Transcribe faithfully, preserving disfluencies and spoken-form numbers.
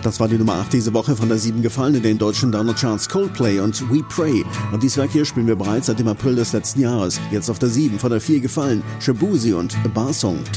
Das war die Nummer acht diese Woche. Von der sieben gefallen in den deutschen Download-Charts Coldplay und We Pray. Und dieses Werk hier spielen wir bereits seit dem April des letzten Jahres. Jetzt auf der sieben, von der vier gefallen Shaboozey und A Bar Song.